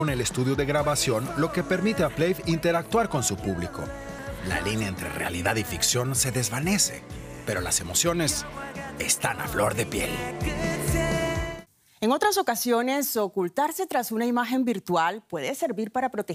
con el estudio de grabación, lo que permite a Plave interactuar con su público. La línea entre realidad y ficción se desvanece, pero las emociones están a flor de piel. En otras ocasiones, ocultarse tras una imagen virtual puede servir para proteger